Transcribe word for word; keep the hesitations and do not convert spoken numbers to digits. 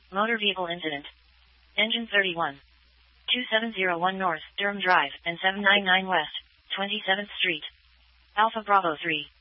Motor vehicle incident. Engine thirty-one. two seven zero one North, Durham Drive, and seven nine nine West, twenty-seventh Street. Alpha Bravo three.